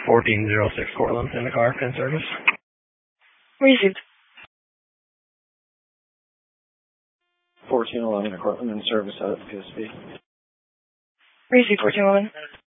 1406 Cortland in the car, pin service. Received. 1411 Cortland in service out of PSP. Received 1411.